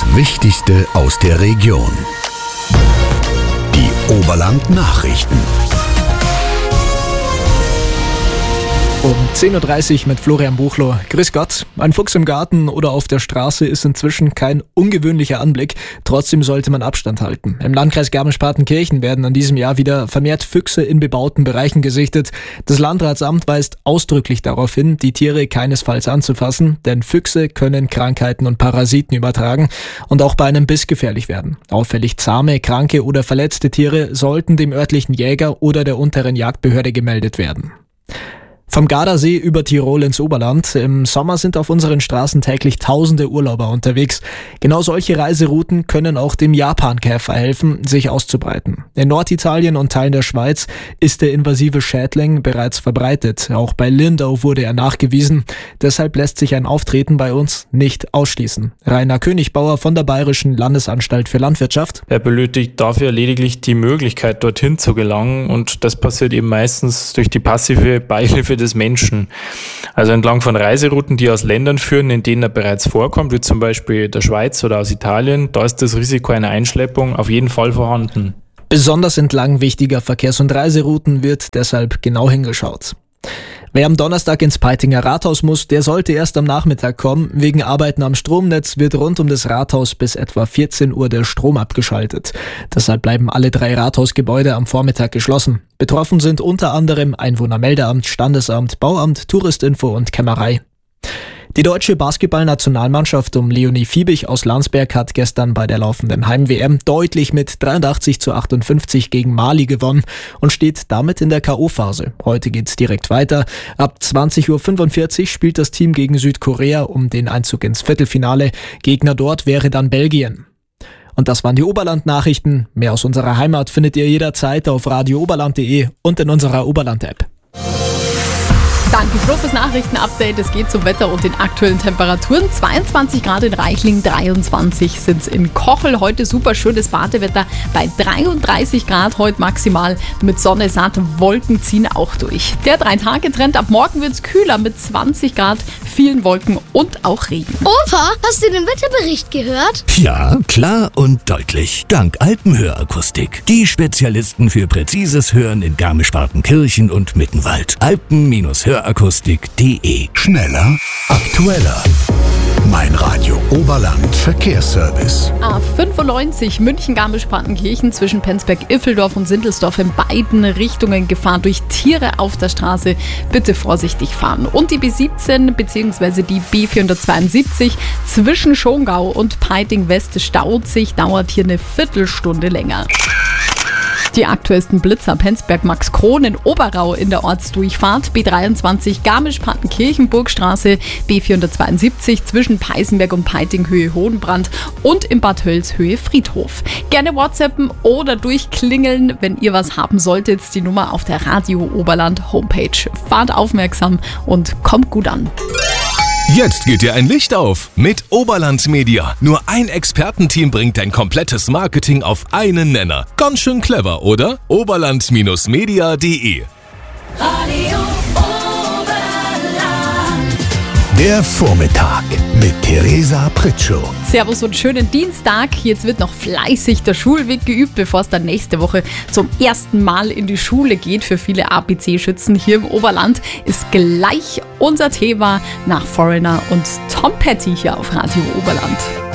Wichtigste aus der Region. Die Oberland-Nachrichten. Um 10.30 Uhr mit Florian Buchloh. Grüß Gott. Ein Fuchs im Garten oder auf der Straße ist inzwischen kein ungewöhnlicher Anblick. Trotzdem sollte man Abstand halten. Im Landkreis Garmisch-Partenkirchen werden an diesem Jahr wieder vermehrt Füchse in bebauten Bereichen gesichtet. Das Landratsamt weist ausdrücklich darauf hin, die Tiere keinesfalls anzufassen, denn Füchse können Krankheiten und Parasiten übertragen und auch bei einem Biss gefährlich werden. Auffällig zahme, kranke oder verletzte Tiere sollten dem örtlichen Jäger oder der unteren Jagdbehörde gemeldet werden. Vom Gardasee über Tirol ins Oberland. Im Sommer sind auf unseren Straßen täglich tausende Urlauber unterwegs. Genau solche Reiserouten können auch dem Japankäfer helfen, sich auszubreiten. In Norditalien und Teilen der Schweiz ist der invasive Schädling bereits verbreitet. Auch bei Lindau wurde er nachgewiesen. Deshalb lässt sich ein Auftreten bei uns nicht ausschließen. Rainer Königbauer von der Bayerischen Landesanstalt für Landwirtschaft. Er benötigt dafür lediglich die Möglichkeit, dorthin zu gelangen, und das passiert eben meistens durch die passive Beihilfe des Menschen. Also entlang von Reiserouten, die aus Ländern führen, in denen er bereits vorkommt, wie zum Beispiel der Schweiz oder aus Italien, da ist das Risiko einer Einschleppung auf jeden Fall vorhanden. Besonders entlang wichtiger Verkehrs- und Reiserouten wird deshalb genau hingeschaut. Wer am Donnerstag ins Peitinger Rathaus muss, der sollte erst am Nachmittag kommen. Wegen Arbeiten am Stromnetz wird rund um das Rathaus bis etwa 14 Uhr der Strom abgeschaltet. Deshalb bleiben alle 3 Rathausgebäude am Vormittag geschlossen. Betroffen sind unter anderem Einwohnermeldeamt, Standesamt, Bauamt, Touristinfo und Kämmerei. Die deutsche Basketballnationalmannschaft um Leonie Fiebig aus Landsberg hat gestern bei der laufenden Heim-WM deutlich mit 83:58 gegen Mali gewonnen und steht damit in der K.O.-Phase. Heute geht's direkt weiter. Ab 20:45 Uhr spielt das Team gegen Südkorea um den Einzug ins Viertelfinale. Gegner dort wäre dann Belgien. Und das waren die Oberland-Nachrichten. Mehr aus unserer Heimat findet ihr jederzeit auf radiooberland.de und in unserer Oberland-App. Danke Flo fürs Nachrichtenupdate. Es geht zum Wetter und den aktuellen Temperaturen. 22 Grad in Reichling, 23 sind es in Kochel. Heute super schönes Badewetter bei 33 Grad heute maximal. Mit Sonne, satt, Wolken ziehen auch durch. Der 3-Tage-Trend, ab morgen wird es kühler mit 20 Grad, vielen Wolken und auch Regen. Opa, hast du den Wetterbericht gehört? Ja, klar und deutlich. Dank Alpenhörakustik. Die Spezialisten für präzises Hören in Garmisch-Partenkirchen und Mittenwald. Alpen-Hörakustik.de. Schneller, aktueller. Mein Radio Oberland Verkehrsservice. A95 München-Garmisch-Partenkirchen zwischen Penzberg-Iffeldorf und Sindelsdorf in beiden Richtungen Gefahr durch Tiere auf der Straße. Bitte vorsichtig fahren. Und die B17 bzw. die B472 zwischen Schongau und Peiting West staut sich, dauert hier eine Viertelstunde länger. Die aktuellsten Blitzer: Penzberg Max Krohn in Oberau in der Ortsdurchfahrt, B23 Garmisch-Partenkirchen-Burgstraße, B472 zwischen Peißenberg und Peiting Höhe Hohenbrand und in Bad Hölz Höhe Friedhof. Gerne WhatsAppen oder durchklingeln, wenn ihr was haben solltet. Die Nummer auf der Radio Oberland Homepage. Fahrt aufmerksam und kommt gut an. Jetzt geht dir ein Licht auf mit Oberland Media. Nur ein Expertenteam bringt dein komplettes Marketing auf einen Nenner. Ganz schön clever, oder? Oberland-media.de. Radio Oberland. Der Vormittag mit Theresa Pritschow. Servus und schönen Dienstag. Jetzt wird noch fleißig der Schulweg geübt, bevor es dann nächste Woche zum ersten Mal in die Schule geht. Für viele ABC-Schützen hier im Oberland ist gleich unser Thema nach Foreigner und Tom Petty hier auf Radio Oberland.